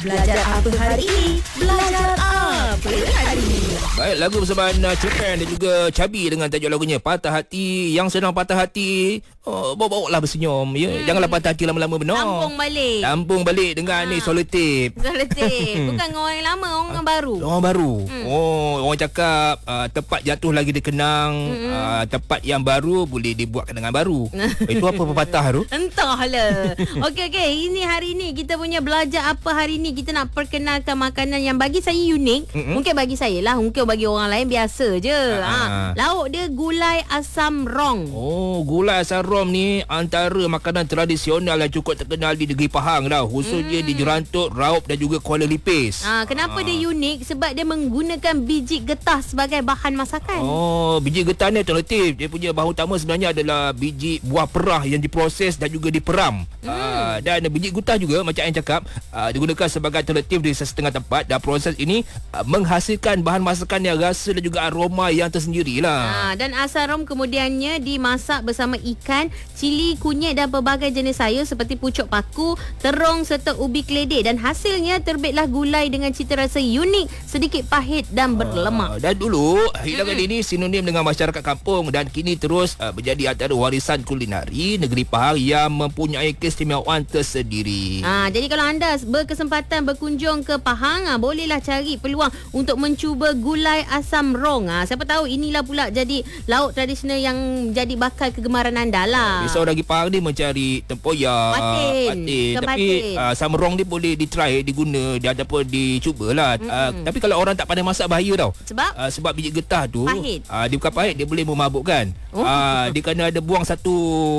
Belajar apa hari ini? Belajar apa hari ini? Baik, lagu bersama Cepen dan juga Cabi dengan tajuk lagunya Patah Hati. Yang sedang patah hati, bawa-bawa lah bersenyum. Ya? Janganlah patah hati lama-lama benar. Tampung balik dengan ni Solotip. Bukan dengan orang yang lama, orang baru. Orang baru. Orang cakap tempat jatuh lagi dikenang, tempat yang baru boleh dibuat kenangan baru. Itu apa pepatah tu? Entahlah. Okey, ini hari ni kita punya belajar apa hari ni. Kita nak perkenalkan makanan yang bagi saya unik. Mungkin bagi saya lah, mungkin bagi orang lain biasa je. Lauk dia gulai asam rong. Gulai asam rong ni antara makanan tradisional yang cukup terkenal di negeri Pahang dah. Khususnya di Jerantut, Raup dan juga Kuala Lipis. Kenapa dia unik? Sebab dia menggunakan biji getah sebagai bahan masakan. Biji getah ni alternatif. Dia punya bahan utama sebenarnya adalah biji buah perah yang diproses dan juga diperam. Dan biji getah juga macam yang cakap digunakan sebagai alternatif di setengah tempat, dan proses ini menghasilkan bahan masakan yang rasa dan juga aroma yang tersendirilah. Dan asam rong kemudiannya dimasak bersama ikan, cili, kunyit dan pelbagai jenis sayur seperti pucuk paku, terung serta ubi keledek, dan hasilnya terbitlah gulai dengan cita rasa unik, sedikit pahit dan berlemak. Dan dulu hidangan ini sinonim dengan masyarakat kampung dan kini terus menjadi antara warisan kulinari negeri Pahang yang mempunyai keistimewaan tersendiri. Jadi kalau anda berkesempatan berkunjung ke Pahang, bolehlah cari peluang untuk mencuba gulai asam rong. Siapa tahu inilah pula jadi lauk tradisional yang jadi bakal kegemaran anda lah. Biasa orang pergi Pahang ni mencari tempoyak, patin. Tapi asam rong ni boleh ditry, diguna, dia ada pun dicubalah. Tapi kalau orang tak pandai masak bahaya tau. Sebab biji getah tu pahit. Dia bukan pahit, dia boleh memabukkan. Dia kena ada buang satu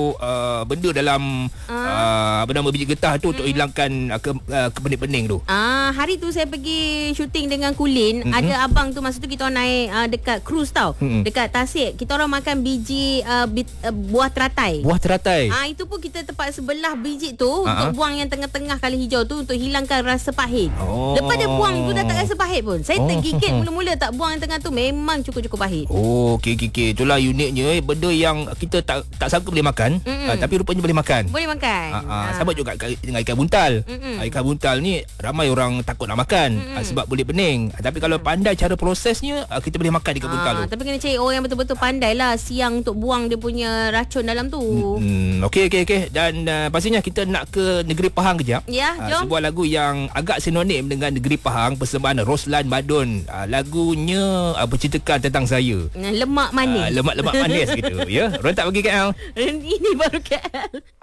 benda dalam apa nama biji getah tu untuk hilangkan kepening-pening tu. Hari tu saya pergi syuting dengan Kulin. Ada abang tu, masa tu kita orang naik dekat cruise tau. Dekat Tasik. Kita orang makan biji buah teratai. Buah teratai. Itu pun kita tempat sebelah biji tu untuk buang yang tengah-tengah kali hijau tu untuk hilangkan rasa pahit. Lepas dia buang tu dah tak rasa pahit pun. Saya tergigit mula-mula tak buang yang tengah tu, memang cukup-cukup pahit. Okey. Itulah uniknya benda yang kita tak sangka boleh makan, tapi rupanya boleh makan. Boleh makan. Sama juga dengan ikan buntal. Ikan buntal ni ramai orang takut nak makan sebab boleh pening. Tapi kalau pandai cara prosesnya, kita boleh makan ikan buntal tu. Tapi kena cari orang yang betul-betul pandai lah siang untuk buang dia punya racun dalam tu. Okey. Dan pastinya kita nak ke negeri Pahang kejap. Ya, jom. Sebuah lagu yang agak sinonim dengan negeri Pahang, persembahan Roslan Madun. Lagunya berceritakan tentang saya. Lemak manis. Lemak manis gitu ya. Rentak bagi KL. Ini baru KL.